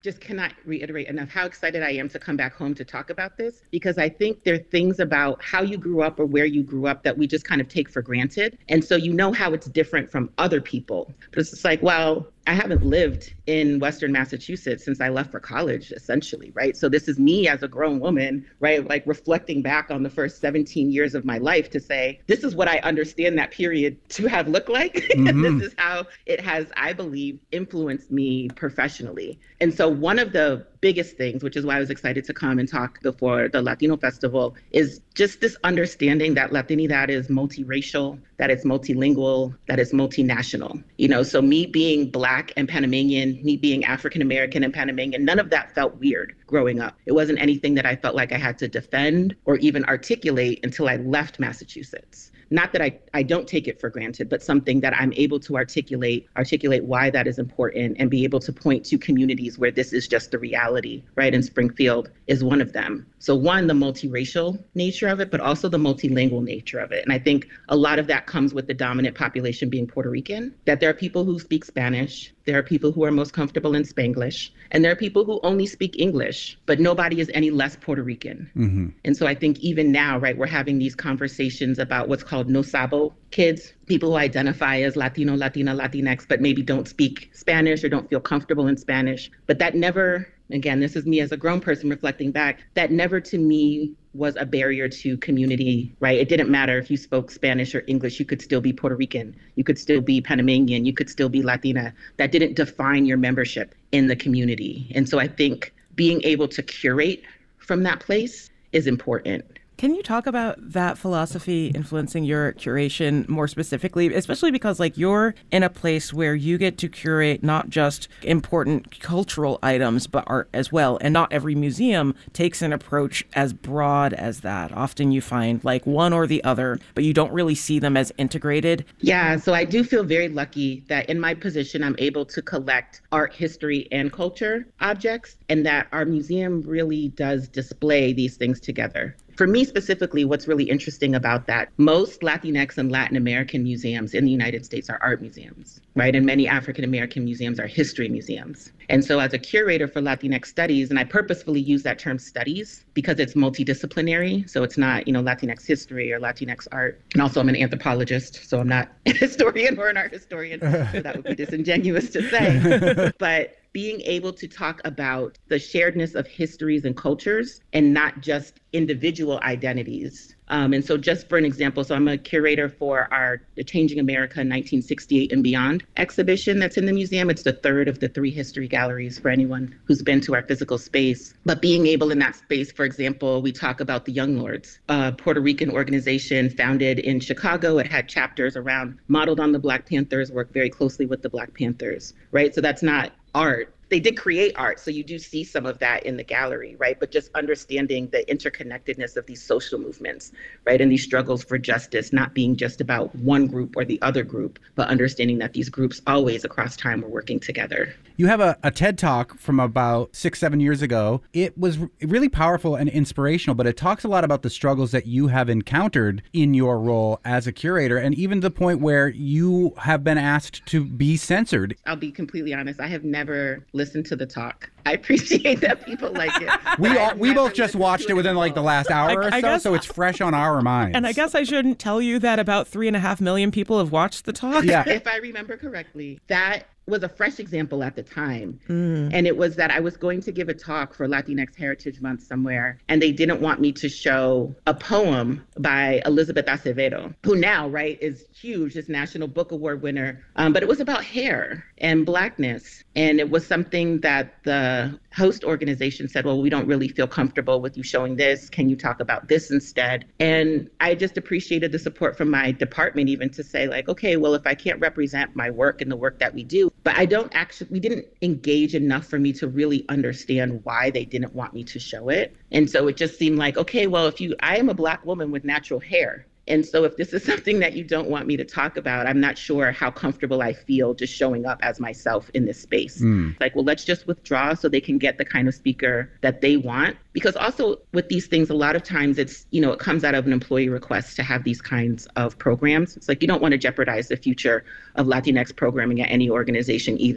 just cannot reiterate enough how excited I am to come back home to talk about this, because I think there are things about how you grew up or where you grew up that we just kind of take for granted. And so you know how it's different from other people. But it's just like, well, I haven't lived in Western Massachusetts since I left for college, essentially, right? So this is me as a grown woman, right? Like reflecting back on the first 17 years of my life to say, this is what I understand that period to have looked like. Mm-hmm. And this is how it has, I believe, influenced me professionally. And so one of the biggest things, which is why I was excited to come and talk before the Latino Festival, is just this understanding that Latinidad is multiracial, that it's multilingual, that it's multinational. You know, so me being Black and Panamanian, me being African American and Panamanian, none of that felt weird growing up. It wasn't anything that I felt like I had to defend or even articulate until I left Massachusetts. Not that I don't take it for granted, but something that I'm able to articulate why that is important and be able to point to communities where this is just the reality, right? And Springfield is one of them. So one, the multiracial nature of it, but also the multilingual nature of it. And I think a lot of that comes with the dominant population being Puerto Rican, that there are people who speak Spanish, there are people who are most comfortable in Spanglish, and there are people who only speak English, but nobody is any less Puerto Rican. Mm-hmm. And so I think even now, right, we're having these conversations about what's called no sabo kids, people who identify as Latino, Latina, Latinx, but maybe don't speak Spanish or don't feel comfortable in Spanish. But that never, again, this is me as a grown person reflecting back, that never to me was a barrier to community, right? It didn't matter if you spoke Spanish or English, you could still be Puerto Rican, you could still be Panamanian, you could still be Latina. That didn't define your membership in the community. And so I think being able to curate from that place is important. Can you talk about that philosophy influencing your curation more specifically, especially because like you're in a place where you get to curate not just important cultural items, but art as well. And not every museum takes an approach as broad as that. Often you find like one or the other, but you don't really see them as integrated. Yeah, so I do feel very lucky that in my position, I'm able to collect art, history, and culture objects, and that our museum really does display these things together. For me specifically, what's really interesting about that, most Latinx and Latin American museums in the United States are art museums, right? And many African American museums are history museums. And so as a curator for Latinx studies, and I purposefully use that term studies because it's multidisciplinary. So it's not, Latinx history or Latinx art. And also I'm an anthropologist, so I'm not a historian or an art historian. So that would be disingenuous to say. But being able to talk about the sharedness of histories and cultures and not just individual identities. And so just for an example, so I'm a curator for our The Changing America 1968 and Beyond exhibition that's in the museum. It's the third of the 3 history galleries for anyone who's been to our physical space. But being able in that space, for example, we talk about the Young Lords, a Puerto Rican organization founded in Chicago. It had chapters modeled on the Black Panthers, worked very closely with the Black Panthers, right? So that's not art. They did create art, so you do see some of that in the gallery, right? But just understanding the interconnectedness of these social movements, right? And these struggles for justice, not being just about one group or the other group, but understanding that these groups always across time were working together. You have a TED Talk from about 6-7 years ago. It was really powerful and inspirational, but it talks a lot about the struggles that you have encountered in your role as a curator, and even the point where you have been asked to be censored. I'll be completely honest. I have never listened to the talk. I appreciate that people like it. We both just watched it within like the last hour or so, so it's fresh on our minds. And I guess I shouldn't tell you that about 3.5 million people have watched the talk. Yeah. If I remember correctly, that was a fresh example at the time. And it was that I was going to give a talk for Latinx Heritage Month somewhere, and they didn't want me to show a poem by Elizabeth Acevedo, who now, right, is huge, this National Book Award winner. But it was about hair and Blackness. And it was something that the host organization said, well, we don't really feel comfortable with you showing this. Can you talk about this instead? And I just appreciated the support from my department even to say like, okay, well, if I can't represent my work and the work that we do, but we didn't engage enough for me to really understand why they didn't want me to show it. And so it just seemed like, okay, well, I am a Black woman with natural hair. And so if this is something that you don't want me to talk about, I'm not sure how comfortable I feel just showing up as myself in this space. Like, well, let's just withdraw so they can get the kind of speaker that they want. Because also with these things, a lot of times it's, it comes out of an employee request to have these kinds of programs. It's like you don't want to jeopardize the future of Latinx programming at any organization either.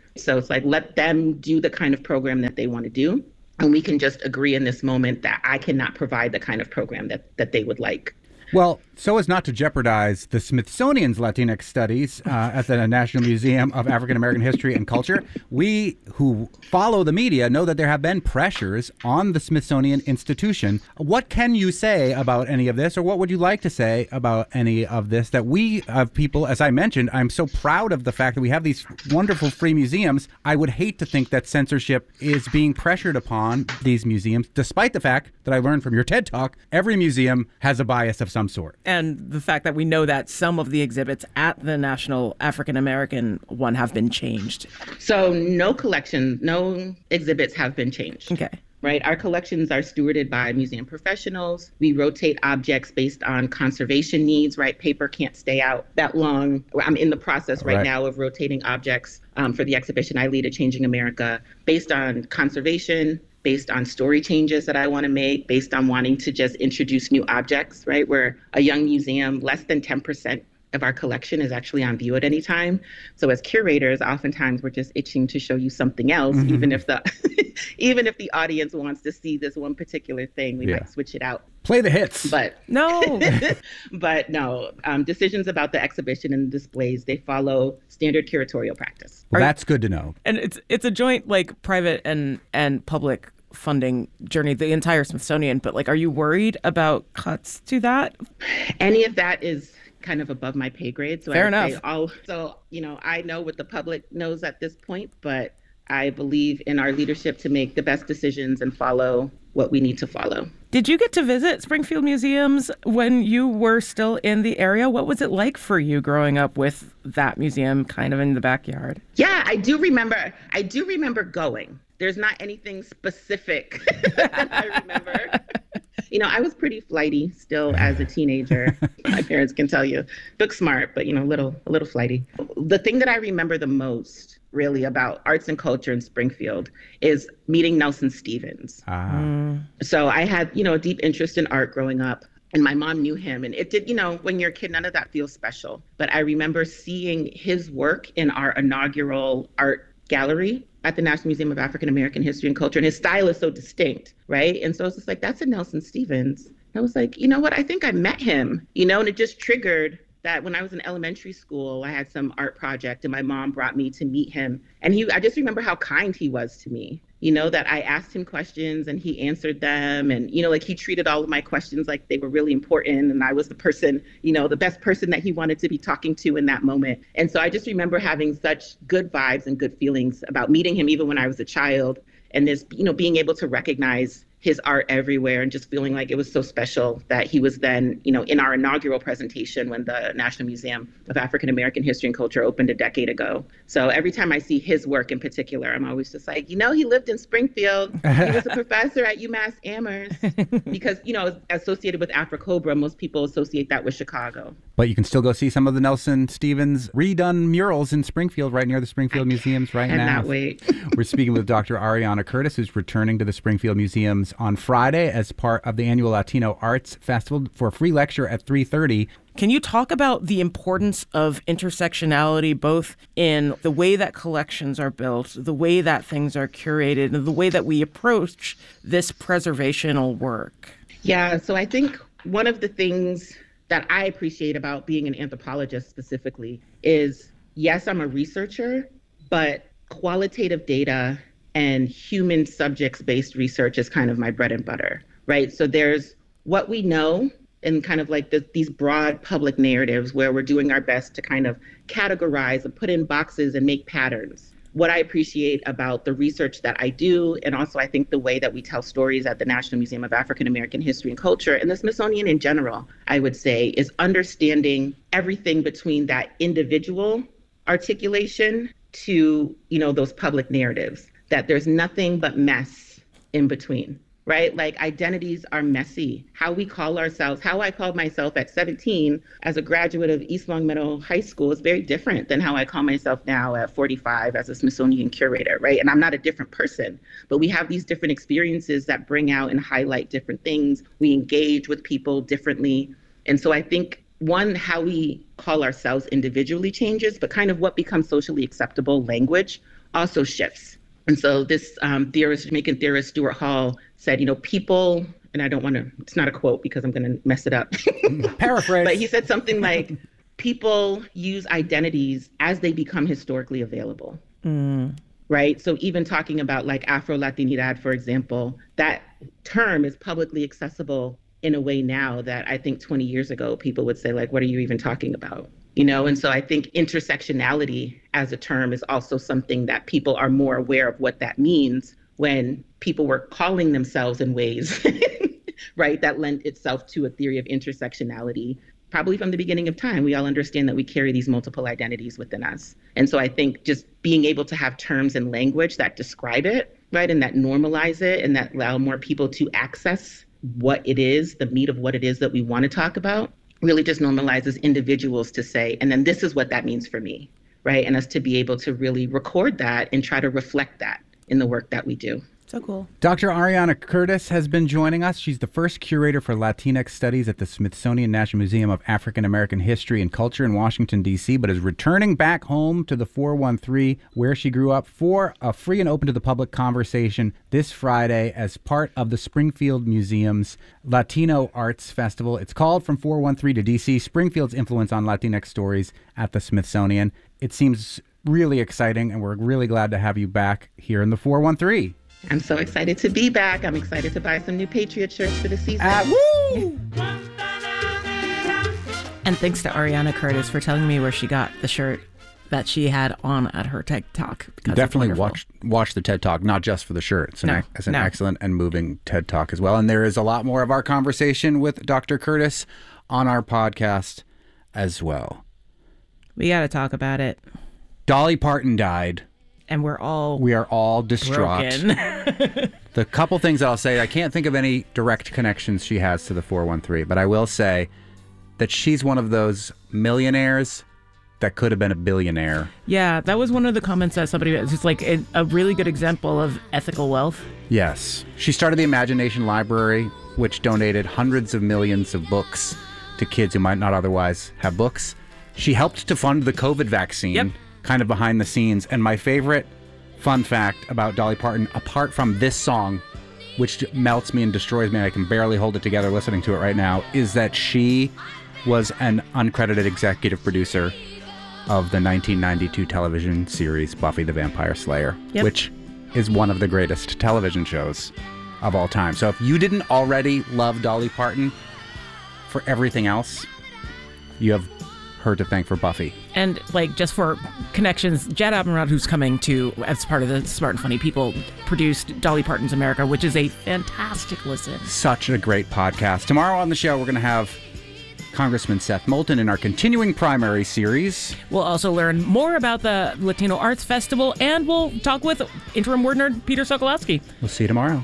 So it's like, let them do the kind of program that they want to do. And we can just agree in this moment that I cannot provide the kind of program that they would like. Well, so as not to jeopardize the Smithsonian's Latinx studies at the National Museum of African American History and Culture, we who follow the media know that there have been pressures on the Smithsonian institution. What can you say about any of this, or what would you like to say about any of this that we have people, as I mentioned, I'm so proud of the fact that we have these wonderful free museums. I would hate to think that censorship is being pressured upon these museums, despite the fact that I learned from your TED Talk, every museum has a bias of some sort. And the fact that we know that some of the exhibits at the National African American one have been changed. So no exhibits have been changed. Okay. Right. Our collections are stewarded by museum professionals. We rotate objects based on conservation needs, right? Paper can't stay out that long. I'm in the process right now of rotating objects for the exhibition I lead at Changing America based on conservation, based on story changes that I want to make, based on wanting to just introduce new objects, right? We're a young museum, less than 10% of our collection is actually on view at any time. So as curators, oftentimes we're just itching to show you something else, even if the audience wants to see this one particular thing, we might switch it out. Play the hits. But no, decisions about the exhibition and displays, they follow standard curatorial practice. Well, that's good to know. And it's a joint private and public funding journey, the entire Smithsonian. But are you worried about cuts to that? Any of that is kind of above my pay grade. So Fair enough. I know what the public knows at this point, but I believe in our leadership to make the best decisions and follow what we need to follow. Did you get to visit Springfield museums when you were still in the area? What was it like for you growing up with that museum kind of in the backyard? Yeah, I do remember going. There's not anything specific that I remember. I was pretty flighty still as a teenager. My parents can tell you. Book smart, but, a little flighty. The thing that I remember the most really about arts and culture in Springfield is meeting Nelson Stevens. So I had, a deep interest in art growing up. And my mom knew him. And it did, when you're a kid, none of that feels special. But I remember seeing his work in our inaugural art gallery at the National Museum of African American History and Culture. And his style is so distinct, right? And so it's just like, that's a Nelson Stevens. I was like, you know what? I think I met him, and it just triggered that when I was in elementary school, I had some art project and my mom brought me to meet him. And I just remember how kind he was to me, that I asked him questions and he answered them. And, he treated all of my questions like they were really important. And I was the person, the best person that he wanted to be talking to in that moment. And so I just remember having such good vibes and good feelings about meeting him, even when I was a child. And this, being able to recognize his art everywhere and just feeling like it was so special that he was then, in our inaugural presentation when the National Museum of African American History and Culture opened a decade ago. So every time I see his work in particular, I'm always just like, he lived in Springfield. He was a professor at UMass Amherst because, associated with AfriCobra, most people associate that with Chicago. But you can still go see some of the Nelson Stevens redone murals in Springfield right near the Springfield Museums right now. Cannot wait. We're speaking with Dr. Ariana Curtis, who's returning to the Springfield Museums on Friday as part of the annual Latino Arts Festival for a free lecture at 3:30. Can you talk about the importance of intersectionality, both in the way that collections are built, the way that things are curated, and the way that we approach this preservational work? Yeah, so I think one of the things that I appreciate about being an anthropologist specifically is, yes, I'm a researcher, but qualitative data and human subjects-based research is kind of my bread and butter, right? So there's what we know and kind of these broad public narratives where we're doing our best to kind of categorize and put in boxes and make patterns. What I appreciate about the research that I do, and also I think the way that we tell stories at the National Museum of African American History and Culture, and the Smithsonian in general, I would say, is understanding everything between that individual articulation to, those public narratives. That there's nothing but mess in between, right? Identities are messy. How we call ourselves, how I called myself at 17 as a graduate of East Longmeadow High School is very different than how I call myself now at 45 as a Smithsonian curator, right? And I'm not a different person, but we have these different experiences that bring out and highlight different things. We engage with people differently. And so I think how we call ourselves individually changes, but kind of what becomes socially acceptable language also shifts. And so this Jamaican theorist, Stuart Hall, said, people, and I don't want to, it's not a quote because I'm going to mess it up. Paraphrase. But he said something like, people use identities as they become historically available. Right? So even talking about like Afro-Latinidad, for example, that term is publicly accessible in a way now that I think 20 years ago, people would say, like, what are you even talking about? And so I think intersectionality as a term is also something that people are more aware of what that means when people were calling themselves in ways, right, that lent itself to a theory of intersectionality. Probably from the beginning of time, we all understand that we carry these multiple identities within us. And so I think just being able to have terms and language that describe it, right, and that normalize it and that allow more people to access what it is, the meat of what it is that we want to talk about, really just normalizes individuals to say, and then this is what that means for me, right? And us to be able to really record that and try to reflect that in the work that we do. So cool. Dr. Ariana Curtis has been joining us. She's the first curator for Latinx Studies at the Smithsonian National Museum of African American History and Culture in Washington, D.C., but is returning back home to the 413 where she grew up for a free and open to the public conversation this Friday as part of the Springfield Museum's Latino Arts Festival. It's called From 413 to D.C., Springfield's Influence on Latinx Stories at the Smithsonian. It seems really exciting, and we're really glad to have you back here in the 413. I'm so excited to be back. I'm excited to buy some new Patriot shirts for the season. Woo! And thanks to Ariana Curtis for telling me where she got the shirt that she had on at her TED Talk. Definitely watch the TED Talk, not just for the shirt. It's an excellent and moving TED Talk as well. And there is a lot more of our conversation with Dr. Curtis on our podcast as well. We got to talk about it. Dolly Parton died. And we are all distraught. The couple things that I'll say, I can't think of any direct connections she has to the 413, but I will say that she's one of those millionaires that could have been a billionaire. Yeah, that was one of the comments that somebody, it's just like a really good example of ethical wealth. Yes. She started the Imagination Library, which donated hundreds of millions of books to kids who might not otherwise have books. She helped to fund the COVID vaccine. Yep. Kind of behind the scenes. And my favorite fun fact about Dolly Parton, apart from this song, which melts me and destroys me, and I can barely hold it together listening to it right now, is that she was an uncredited executive producer of the 1992 television series Buffy the Vampire Slayer, which is one of the greatest television shows of all time. So if you didn't already love Dolly Parton for everything else, you have her to thank for Buffy. And like just for connections, Jad Abumrad, who's coming to as part of the Smart and Funny People, produced Dolly Parton's America, which is a fantastic listen. Such a great podcast. Tomorrow on the show, we're going to have Congressman Seth Moulton in our continuing primary series. We'll also learn more about the Latino Arts Festival, and we'll talk with interim word nerd Peter Sokolowski. We'll see you tomorrow.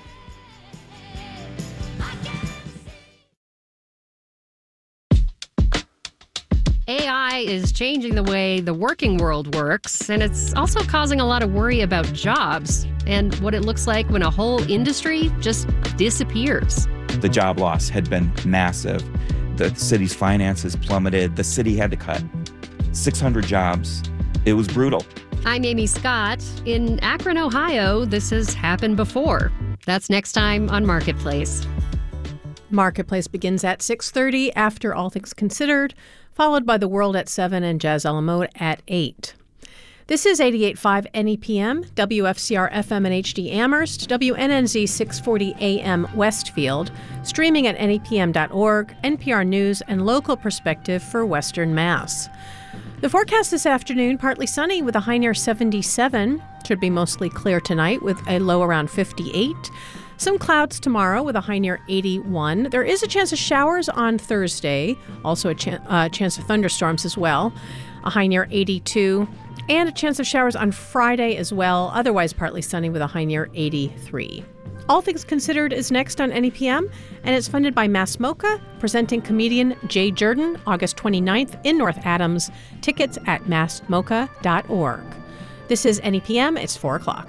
AI is changing the way the working world works, and it's also causing a lot of worry about jobs and what it looks like when a whole industry just disappears. The job loss had been massive. The city's finances plummeted. The city had to cut 600 jobs. It was brutal. I'm Amy Scott. In Akron, Ohio, this has happened before. That's next time on Marketplace. Marketplace begins at 6:30 after All Things Considered, followed by The World at 7 and Jazz a la Mode at 8. This is 88.5 NEPM, WFCR FM and HD Amherst, WNNZ 640 AM Westfield, streaming at nepm.org, NPR News, and local perspective for Western Mass. The forecast this afternoon, partly sunny with a high near 77. Should be mostly clear tonight with a low around 58. Some clouds tomorrow with a high near 81. There is a chance of showers on Thursday, also a chance of thunderstorms as well, a high near 82, and a chance of showers on Friday as well, otherwise partly sunny with a high near 83. All Things Considered is next on NEPM, and it's funded by Mass MoCA, presenting comedian Jay Jordan, August 29th in North Adams. Tickets at massmoca.org. This is NEPM. It's 4 o'clock.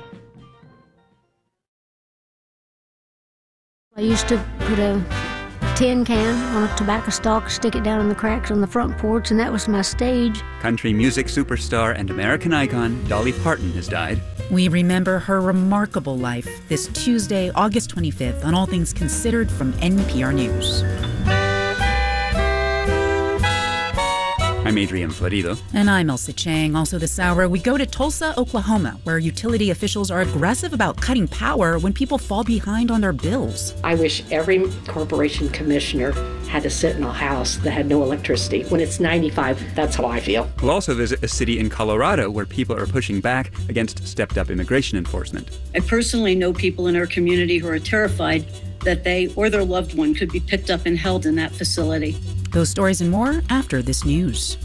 I used to put a tin can on a tobacco stalk, stick it down in the cracks on the front porch, and that was my stage. Country music superstar and American icon Dolly Parton has died. We remember her remarkable life this Tuesday, August 25th, on All Things Considered from NPR News. I'm Adrian Florido. And I'm Elsa Chang. Also this hour, we go to Tulsa, Oklahoma, where utility officials are aggressive about cutting power when people fall behind on their bills. I wish every corporation commissioner had to sit in a house that had no electricity. When it's 95, that's how I feel. We'll also visit a city in Colorado where people are pushing back against stepped-up immigration enforcement. I personally know people in our community who are terrified that they or their loved one could be picked up and held in that facility. Those stories and more after this news.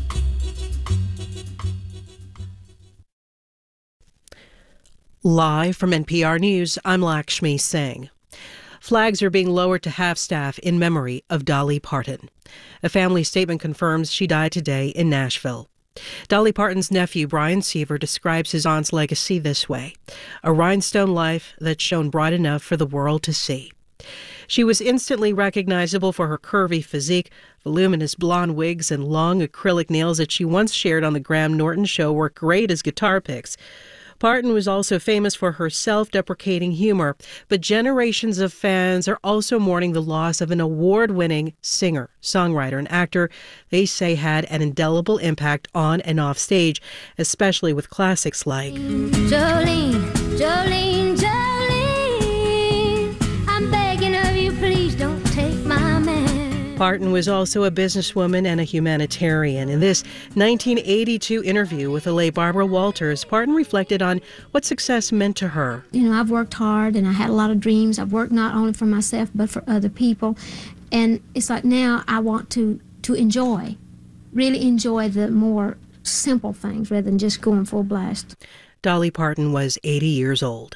Live from NPR News, I'm Lakshmi Singh. Flags are being lowered to half-staff in memory of Dolly Parton. A family statement confirms she died today in Nashville. Dolly Parton's nephew, Brian Seaver, describes his aunt's legacy this way: a rhinestone life that shone bright enough for the world to see. She was instantly recognizable for her curvy physique, voluminous blonde wigs, and long acrylic nails that she once shared on the Graham Norton Show were great as guitar picks. Parton was also famous for her self-deprecating humor, but generations of fans are also mourning the loss of an award-winning singer, songwriter, and actor they say had an indelible impact on and off stage, especially with classics like Jolene, Jolene, Jolene, I'm begging of you, please don't take my man. Parton was also a businesswoman and a humanitarian. In this 1982 interview with the late Barbara Walters, Parton reflected on what success meant to her. You know, I've worked hard and I had a lot of dreams. I've worked not only for myself but for other people. And it's like now I want to enjoy, really enjoy the more simple things rather than just going full blast. Dolly Parton was 80 years old.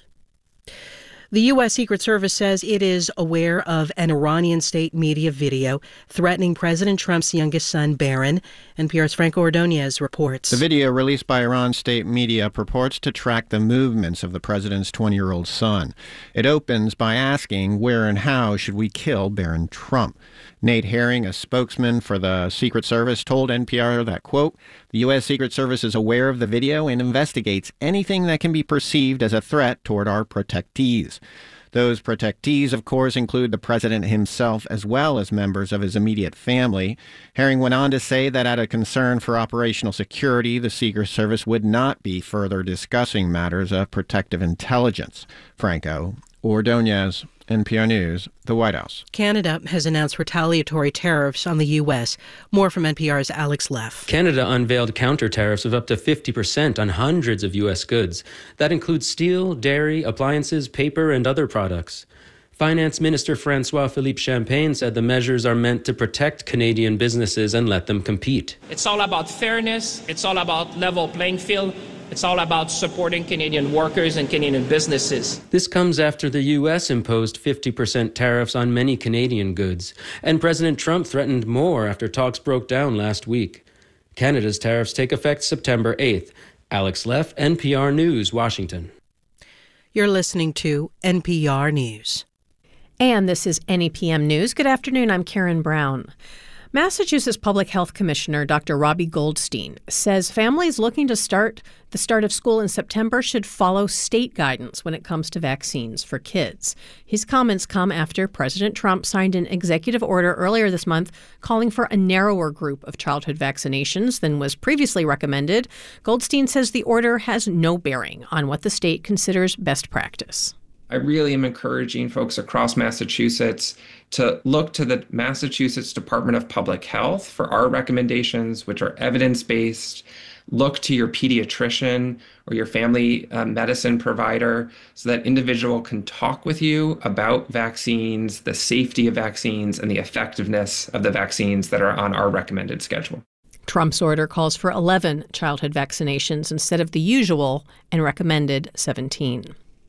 The U.S. Secret Service says it is aware of an Iranian state media video threatening President Trump's youngest son, Barron. NPR's Franco Ordonez reports. The video released by Iran's state media purports to track the movements of the president's 20-year-old son. It opens by asking, where and how should we kill Barron Trump? Nate Herring, a spokesman for the Secret Service, told NPR that, quote, the U.S. Secret Service is aware of the video and investigates anything that can be perceived as a threat toward our protectees. Those protectees, of course, include the president himself as well as members of his immediate family. Herring went on to say that out of concern for operational security, the Secret Service would not be further discussing matters of protective intelligence. Franco Ordonez, NPR News, the White House. Canada has announced retaliatory tariffs on the U.S. More from NPR's Alex Leff. Canada unveiled counter tariffs of up to 50% on hundreds of U.S. goods. That includes steel, dairy, appliances, paper, and other products. Finance Minister François-Philippe Champagne said the measures are meant to protect Canadian businesses and let them compete. It's all about fairness. It's all about level playing field. It's all about supporting Canadian workers and Canadian businesses. This comes after the U.S. imposed 50% tariffs on many Canadian goods, and President Trump threatened more after talks broke down last week. Canada's tariffs take effect September 8th. Alex Leff, NPR News, Washington. You're listening to NPR News. And this is NEPM News. Good afternoon, I'm Karen Brown. Massachusetts Public Health Commissioner Dr. Robbie Goldstein says families looking to start the start of school in September should follow state guidance when it comes to vaccines for kids. His comments come after President Trump signed an executive order earlier this month calling for a narrower group of childhood vaccinations than was previously recommended. Goldstein says the order has no bearing on what the state considers best practice. I really am encouraging folks across Massachusetts to look to the Massachusetts Department of Public Health for our recommendations, which are evidence-based. Look to your pediatrician or your family medicine provider so that individual can talk with you about vaccines, the safety of vaccines, and the effectiveness of the vaccines that are on our recommended schedule. Trump's order calls for 11 childhood vaccinations instead of the usual and recommended 17.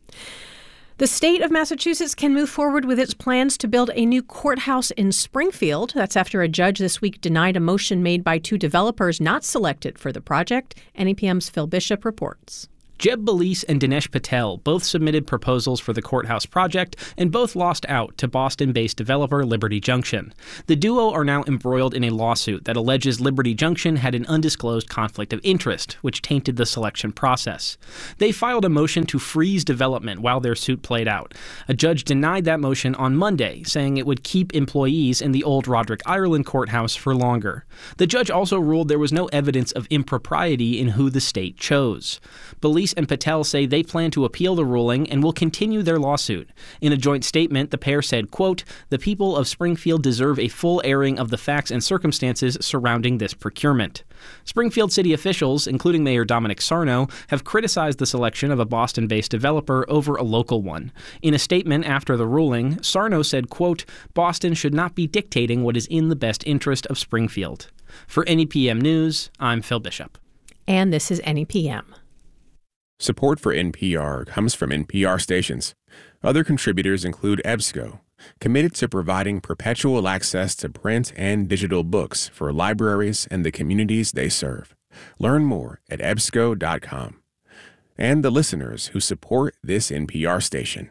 The state of Massachusetts can move forward with its plans to build a new courthouse in Springfield. That's after a judge this week denied a motion made by two developers not selected for the project. NEPM's Phil Bishop reports. Jeb Balise and Dinesh Patel both submitted proposals for the courthouse project and both lost out to Boston-based developer Liberty Junction. The duo are now embroiled in a lawsuit that alleges Liberty Junction had an undisclosed conflict of interest, which tainted the selection process. They filed a motion to freeze development while their suit played out. A judge denied that motion on Monday, saying it would keep employees in the old Roderick Ireland courthouse for longer. The judge also ruled there was no evidence of impropriety in who the state chose. Balise and Patel say they plan to appeal the ruling and will continue their lawsuit. In a joint statement, the pair said, quote, "The people of Springfield deserve a full airing of the facts and circumstances surrounding this procurement." Springfield city officials, including Mayor Dominic Sarno, have criticized the selection of a Boston-based developer over a local one. In a statement after the ruling, Sarno said, quote, "Boston should not be dictating what is in the best interest of Springfield." For NEPM News, I'm Phil Bishop. And this is NEPM. Support for NPR comes from NPR stations. Other contributors include EBSCO, committed to providing perpetual access to print and digital books for libraries and the communities they serve. Learn more at ebsco.com. And the listeners who support this NPR station.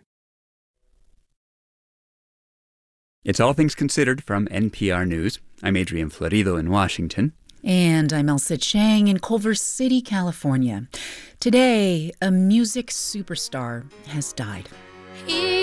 It's All Things Considered from NPR News. I'm Adrian Florido in Washington. And I'm Elsa Chang in Culver City, California. Today, a music superstar has died.